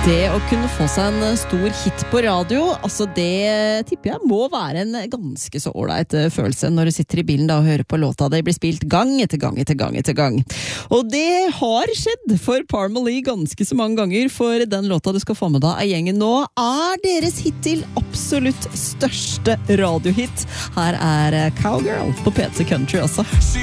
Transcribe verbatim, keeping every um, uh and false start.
Det å kunne få seg en stor hit på radio, altså det tipper jeg må være en ganske så ålreit følelse når du sitter i bilen da og hører på låta det blir spilt gang etter gang etter gang etter gang. Og det har skjedd for Parmalee ganske så mange ganger, for den låta du skal få med deg av gjengen nå er deres hit til absolutt største radiohit. Her er Cowgirl på P tre Country også.